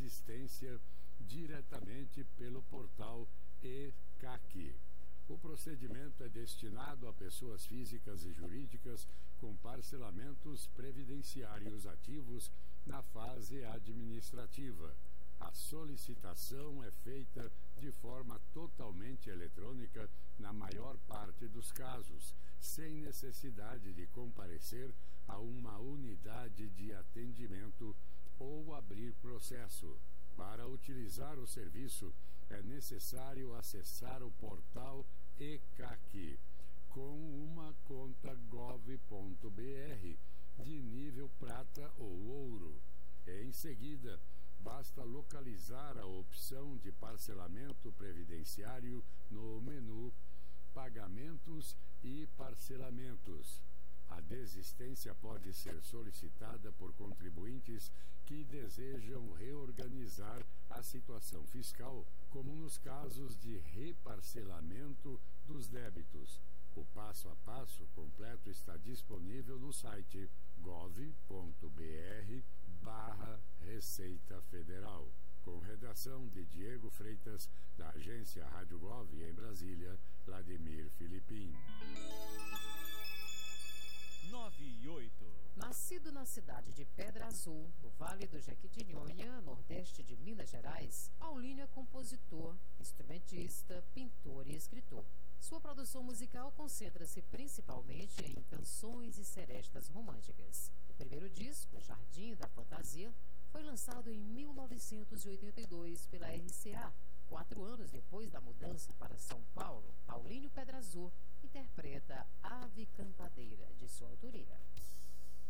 desistência diretamente pelo portal e-CAC. O procedimento é destinado a pessoas físicas e jurídicas com parcelamentos previdenciários ativos na fase administrativa. A solicitação é feita de forma totalmente eletrônica na maior parte dos casos, sem necessidade de comparecer a uma unidade de atendimento ou abrir processo. Para utilizar o serviço, é necessário acessar o portal e-CAC com uma conta gov.br de nível prata ou ouro. Em seguida, basta localizar a opção de parcelamento previdenciário no menu Pagamentos e Parcelamentos. A desistência pode ser solicitada por contribuintes que desejam reorganizar a situação fiscal, como nos casos de reparcelamento dos débitos. O passo a passo completo está disponível no site gov.br/Receita Federal. Com redação de Diego Freitas, da agência Rádio Gov em Brasília, Vladimir Filipim. 9 e 8. Nascido na cidade de Pedra Azul, no Vale do Jequitinhonha, nordeste de Minas Gerais, Paulinho é compositor, instrumentista, pintor e escritor. Sua produção musical concentra-se principalmente em canções e serestas românticas. O primeiro disco, Jardim da Fantasia, foi lançado em 1982 pela RCA. 4 anos depois da mudança para São Paulo, Paulinho Pedra Azul interpreta Ave Cantadeira, de sua autoria.